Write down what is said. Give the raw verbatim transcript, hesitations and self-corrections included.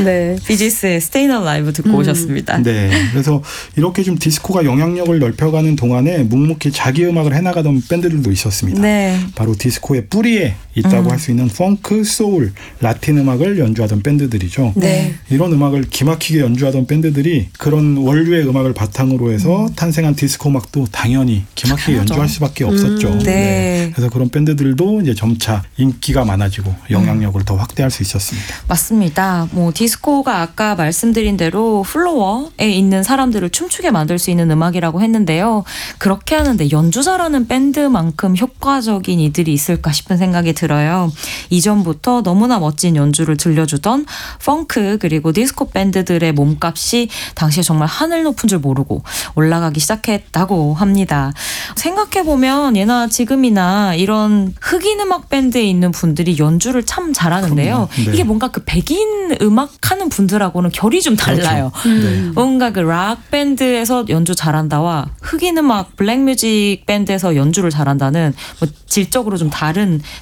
네, 비지스의 Stayin' Alive 듣고 음. 오셨습니다. 네, 그래서 이렇게 좀 디스코가 영향력을 넓혀가는 동안에 묵묵히 자기 음악을 해나가던 밴드들도 있었습니다. 네. 바로 디스코의 뿌리에 있다고 음. 할 수 있는 펑크, 소울, 라틴 음악을 연주하던 밴드들이죠. 네. 이런 음악을 기막히게 연주하던 밴드들이 그런 원류의 음악을 바탕으로 해서 음. 탄생한 디스코 음악도 당연히 기막히게 당연하죠. 연주할 수밖에 없었죠. 음. 네. 네. 그래서 그런 밴드들도 이제 점차 인기가 많아지고 영향력을 음. 더 확대할 수 있었습니다. 맞습니다. 뭐 디스코가 아까 말씀드린 대로 플로어에 있는 사람들을 춤추게 만들 수 있는 음악이라고 했는데요. 그렇게 하는데 연주 잘하는 밴드만큼 효과적인 이들이 있을까 싶은 생각이 들어요. 이전부터 너무나 멋진 연주를 들려주던 펑크 그리고 디스코 밴드들의 몸값이 당시에 정말 하늘 높은 줄 모르고 올라가기 시작했다고 합니다. 생각해보면 예나 지금이나 이런 흑인 음악 밴드에 있는 분들이 연주를 참 잘하는데요. 네. 이게 뭔가 그 백인 음악 하는 분들하고는 결이 좀 달라요. 그렇죠. 네. 뭔가 그 락 밴드에서 연주 잘한다와 흑인 음악 블랙 뮤직 밴드에서 연주를 잘한다는 뭐 질적으로 좀 다른